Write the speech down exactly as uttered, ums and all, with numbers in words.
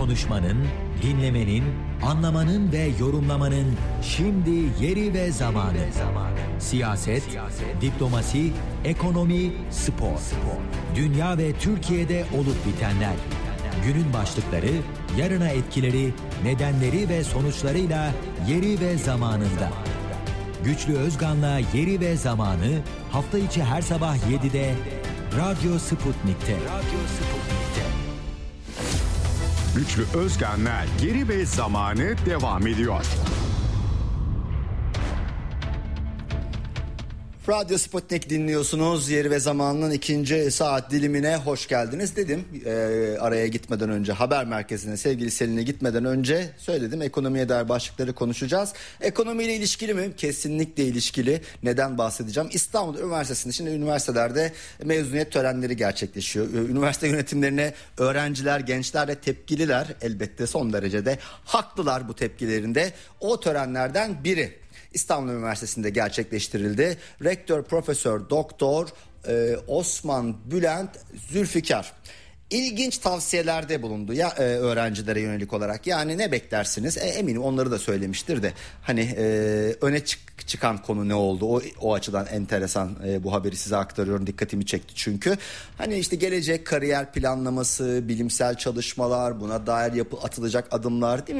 Konuşmanın, dinlemenin, anlamanın ve yorumlamanın şimdi yeri ve zamanı. Siyaset, diplomasi, ekonomi, spor. Dünya ve Türkiye'de olup bitenler. Günün başlıkları, yarına etkileri, nedenleri ve sonuçlarıyla yeri ve zamanında. Güçlü Özgan'la Yeri ve Zamanı hafta içi her sabah yedide Radyo Sputnik'te. Radyo Sputnik'te. Güçlü Özgan'la Yeri ve Zamanı devam ediyor. Radyo Sputnik dinliyorsunuz. Yeri ve Zamanı'nın ikinci saat dilimine hoş geldiniz dedim. Ee, araya gitmeden önce haber merkezine sevgili Selin'e gitmeden önce söyledim. Ekonomiye dair başlıkları konuşacağız. Ekonomiyle ilişkili mi? Kesinlikle ilişkili. Neden bahsedeceğim? İstanbul Üniversitesi'nde şimdi üniversitelerde mezuniyet törenleri gerçekleşiyor. Üniversite yönetimlerine öğrenciler, gençler de tepkililer. Elbette son derecede haklılar bu tepkilerinde. O törenlerden biri İstanbul Üniversitesi'nde gerçekleştirildi. Rektör Profesör Doktor e, Osman Bülent Zülfikar İlginç tavsiyelerde bulundu ya e, öğrencilere yönelik olarak. Yani ne beklersiniz? E, eminim onları da söylemiştir de. Hani e, öne çık, çıkan konu ne oldu? O o açıdan enteresan e, bu haberi size aktarıyorum. Dikkatimi çekti çünkü. Hani işte gelecek kariyer planlaması, bilimsel çalışmalar, buna dair yapı atılacak adımlar değil mi?